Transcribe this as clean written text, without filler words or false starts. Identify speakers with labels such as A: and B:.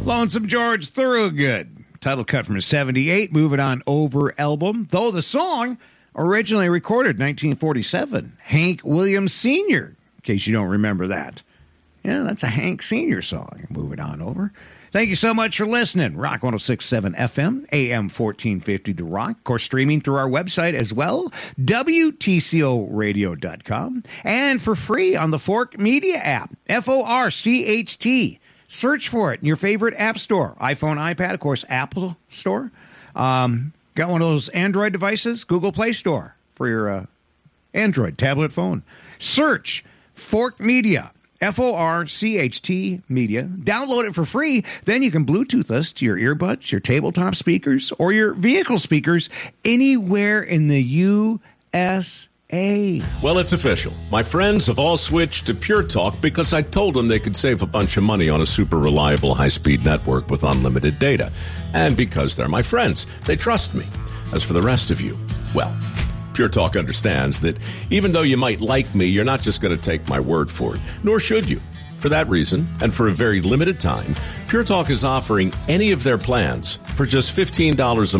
A: Lonesome George Thorogood. Title cut from his 78 Moving On Over album. Though the song originally recorded 1947. Hank Williams Sr., in case you don't remember that. Yeah, that's a Hank Sr. song. Moving On Over. Thank you so much for listening. Rock 106.7 FM, AM 1450 The Rock. Of course, streaming through our website as well, WTCOradio.com. And for free on the Fork Media app, FORCHT. Search for it in your favorite app store. iPhone, iPad, of course, Apple Store. Got one of those Android devices? Google Play Store for your Android tablet phone. Search Fork Media. FORCHT Media. Download it for free. Then you can Bluetooth us to your earbuds, your tabletop speakers, or your vehicle speakers anywhere in the USA.
B: Well, it's official. My friends have all switched to Pure Talk because I told them they could save a bunch of money on a super reliable high-speed network with unlimited data. And because they're my friends, they trust me. As for the rest of you, well, Pure Talk understands that even though you might like me, you're not just going to take my word for it, nor should you. For that reason, and for a very limited time, Pure Talk is offering any of their plans for just $15 a